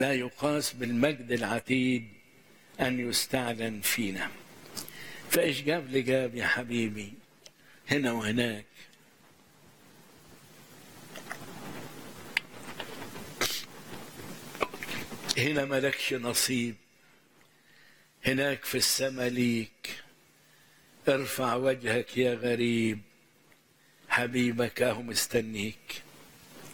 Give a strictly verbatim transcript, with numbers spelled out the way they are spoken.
لا يقاس بالمجد العتيد أن يستعلن فينا. فإيش جاب لي جاب يا حبيبي هنا وهناك. هنا ملكش نصيب، هناك في السما ليك. ارفع وجهك يا غريب، حبيبك اهو مستنيك.